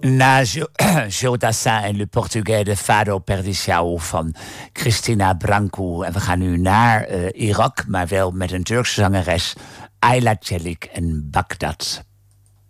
Na Joe Dassin en Le Portugais de Fado Perdiciao van Cristina Branco. En we gaan nu naar Irak, maar wel met een Turkse zangeres, Ayla Çelik en Bagdad.